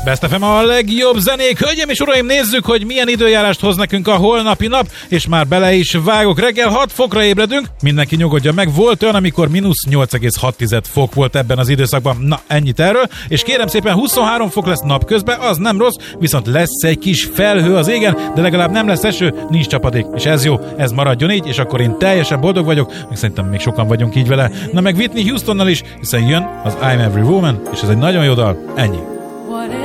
Best FM a legjobb zenék. Hölgyeim és uraim, nézzük, hogy milyen időjárást hoz nekünk a holnapi nap, és már bele is vágok. Reggel 6 fokra ébredünk, mindenki nyugodja meg. Volt olyan, amikor mínusz 8,6 fok volt ebben az időszakban. Na, ennyit erről. És kérem szépen, 23 fok lesz napközben, az nem rossz, viszont lesz egy kis felhő az égen, de legalább nem lesz eső, nincs csapadék, és ez jó, ez maradjon így, és akkor én teljesen boldog vagyok, meg szerintem még sokan vagyunk így vele. Na meg Whitney Houstonnal is, hiszen jön az I'm Every Woman, és ez egy nagyon jó dal. Ennyi.